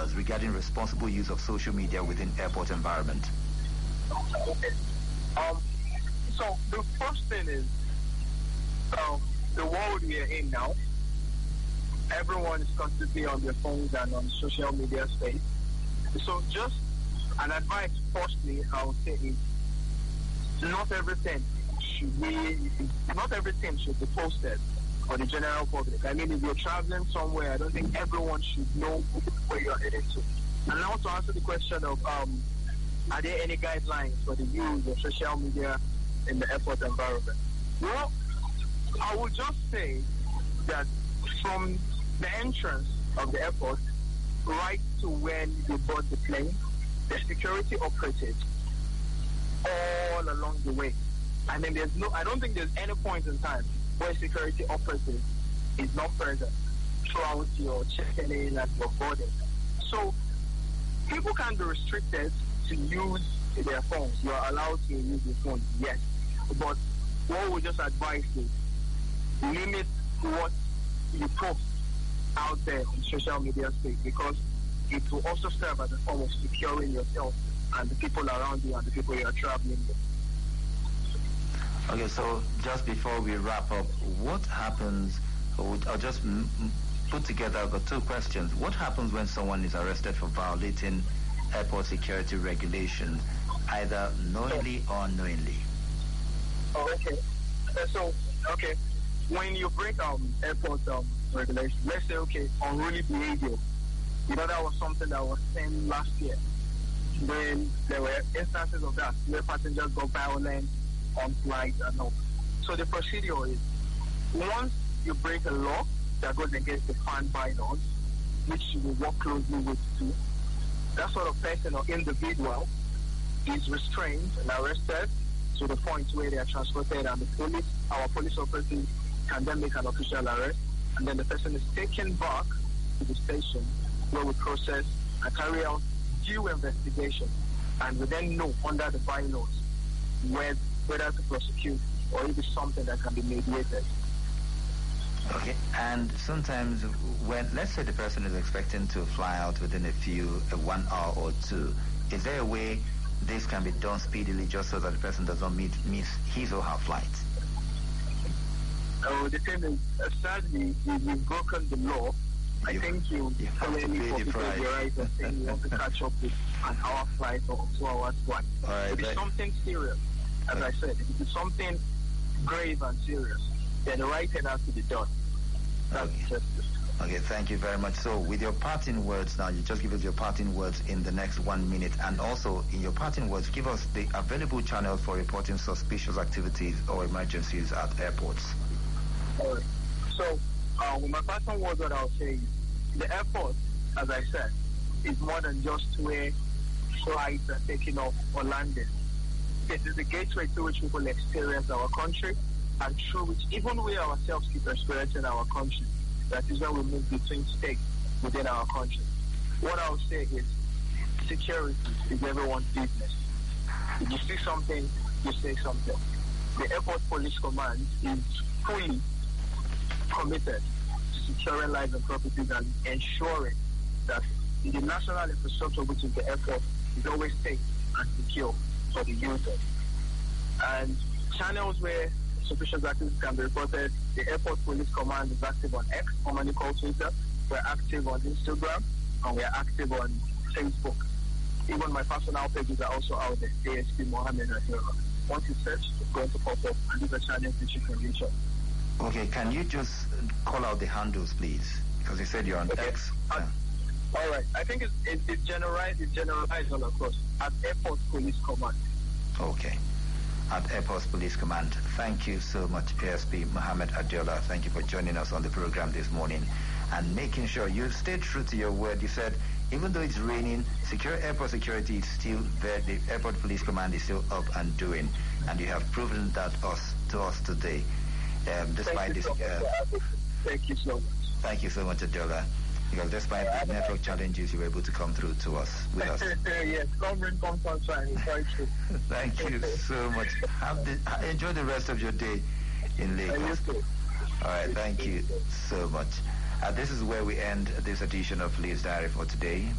standards regarding responsible use of social media within airport environment? Okay. So the first thing is the world we are in now. Everyone is constantly on their phones and on social media space. So just an advice, firstly, I would say is not everything should be posted for the general public. I mean, if you're traveling somewhere, I don't think everyone should know where you're heading to. And now to answer the question of are there any guidelines for the use of social media in the airport environment? Well, I would just say that from the entrance of the airport right to when you board the plane, the security operated all along the way. I mean, I don't think there's any point in time where security operative is not present throughout your checking in and your boarding. So people can be restricted to use their phones. You are allowed to use your phone, yes. But what we just advise is limit what you post out there on social media space, because it will also serve as a form of securing yourself and the people around you and the people you are traveling with. Okay, so just before we wrap up, what happens, I'll just put together, I've got two questions. What happens when someone is arrested for violating airport security regulations, either knowingly or unknowingly? Oh, okay. Okay. When you break airport regulations, let's say, okay, unruly behavior, that was something that was seen last year. Then there were instances of that where passengers got violent on flights and all. So the procedure is, once you break a law that goes against the planned bylaws, which you will work closely with too, that sort of person or individual is restrained and arrested to the point where they are transported, and our police officers can then make an official arrest, and then the person is taken back to the station where we process and carry out due investigation, and we then know under the bylaws whether to prosecute or if it's something that can be mediated. Okay, and sometimes when, let's say the person is expecting to fly out within 1 hour or two, is there a way this can be done speedily just so that the person does not miss his or her flight? The thing is, sadly, if you've broken the law, I think you have to pay the price. You're right, and saying you want to catch up with an hour flight or 2 hours flight. All right, if it's something serious, as I said, if it's something grave and serious, then the right thing has to be done. That's justice. Okay, thank you very much. So with your parting words now, you just give us your parting words in the next 1 minute, and also in your parting words, give us the available channels for reporting suspicious activities or emergencies at airports. All right. So with my parting words, what I'll say is the airport, as I said, is more than just where flights are taking off or landing. It is the gateway through which people experience our country, and through which even we ourselves keep experiencing our country. That is when we move between states within our country. What I would say is security is everyone's business. If you see something, you say something. The Airport Police Command is fully committed to securing lives and properties and ensuring that the national infrastructure, which is the airport, is always safe and secure for the users. And channels where suspicious activities can be reported, the Airport Police Command is active on X, commonly called Twitter. We're active on Instagram, and we're active on Facebook. Even my personal pages are also out there, ASP Mohammed Adiola. Once you search, it's going to pop up, and these are channels which you can reach out. Okay, can you just call out the handles, please? Because you said you're on X. All right. I think it's generalized all across at Airport Police Command. Okay. At Airport Police Command. Thank you so much, ASP Mohammed Adiola. Thank you for joining us on the program this morning and making sure you stayed true to your word. You said, even though it's raining, airport security is still there. The Airport Police Command is still up and doing, and you have proven that to us today. Despite this, thank you so much. Thank you so much, Adiola. Because despite the network challenges, you were able to come through to us with us. Yes, come sunshine. It's very true. Thank you so much. Enjoy the rest of your day in Lagos. All right, thank you so much. This is where we end this edition of Lee's Diary for today.